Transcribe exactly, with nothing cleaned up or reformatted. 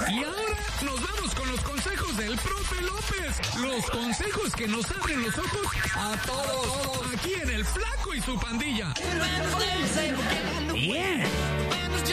Y ahora nos vamos con los consejos del profe López. Los consejos que nos abren los ojos a todos. Aquí en El Flaco y su pandilla. Bien.